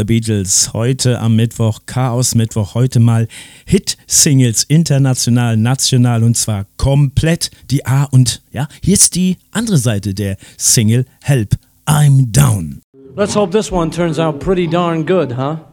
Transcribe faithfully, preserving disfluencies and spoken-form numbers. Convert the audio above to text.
The Beatles, heute am Mittwoch, Chaos-Mittwoch, heute mal Hit-Singles, international, national und zwar komplett die A und ja, hier ist die andere Seite der Single Help, I'm Down. Let's hope this one turns out pretty darn good, huh?